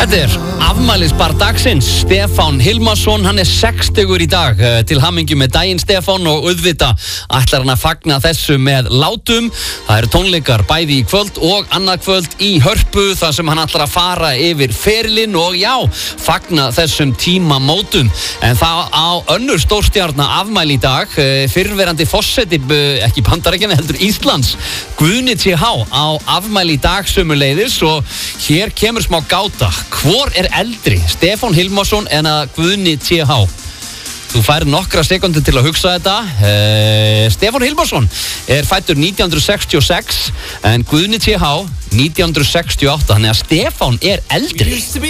Þetta afmælisbarn dagsins, Stefán Hilmarsson, hann 60 í dag. Til hamingju með daginn Stefán og auðvita ætlar hann að fagna þessu með látum. Það eru tónleikar bæði í kvöld og annað kvöld í Hörpu þar sem hann ætlar að fara yfir ferilinn og já, fagna þessum tímamótum. En það á önnur stórstjarna afmæli í dag, fyrrverandi forseti, ekki Bandaríkjanna heldur Íslands, Guðni TH á afmæli í dag sömuleiðis og hér kemur smá gáta. Hvor eldri, Stefán Hilmarsson en að Guðni TH? Þú fær nokkra sekundir til að hugsa þetta. Stefán Hilmarsson fæddur 1966 en Guðni TH 1968, þannig að Stefán eldri.